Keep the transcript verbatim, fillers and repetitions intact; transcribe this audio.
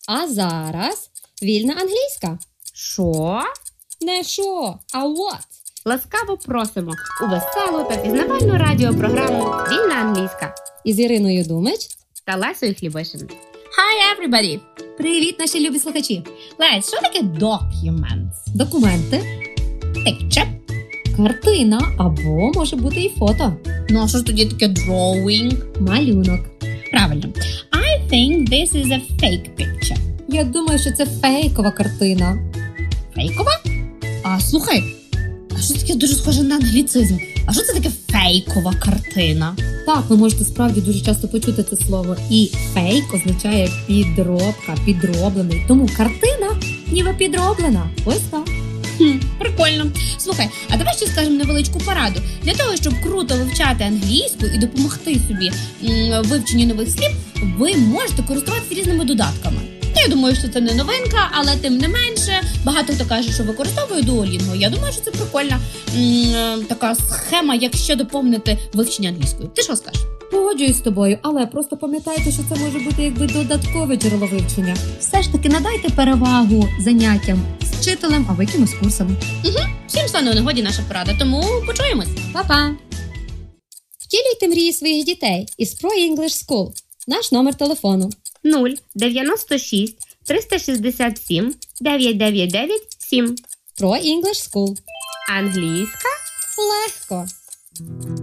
А зараз вільна англійська. Що? Не що, а what? Ласкаво просимо у веселу та пізнавальну радіопрограму «Вільна англійська» Із Іриною Думич та Лесею Хлібишин. Hi, everybody! Привіт, наші любі слухачі! Лесь, що таке documents? Документи, Picture? картина або може бути і фото. Ну, а що ж тоді таке drawing? Малюнок. Правильно. I think this is a fake picture. Я думаю, що це фейкова картина. Фейкова? А, слухай, а що таке дуже схоже на англіцизм? А що це таке фейкова картина? Так, ви можете справді дуже часто почути це слово. І фейк означає підробка, підроблений. Тому картина ніби підроблена. Ось так. Хм, прикольно. Слухай, а давай ще скажемо невеличку пораду. Для того, щоб круто вивчати англійську і допомогти собі м, вивченню нових слів, ви можете користуватися різними додатками. Я думаю, що це не новинка, але тим не менше, багато хто каже, що використовує Duolingo. Я думаю, що це прикольна м, така схема, як ще доповнити вивчення англійської. Ти що скажеш? Погоджуюсь з тобою, але просто пам'ятайте, що це може бути якби додаткове джерело вивчення. Все ж таки надайте перевагу заняттям з вчителем або якимось курсом. Всім стане у нагоді наша порада, тому почуємось. Па-па! Втілюйте мрії своїх дітей із Pro English School. Наш номер телефону. нуль дев'яносто шість триста шістдесят сім дев'ять дев'ять дев'ять сім. Pro English School. Англійська Легко!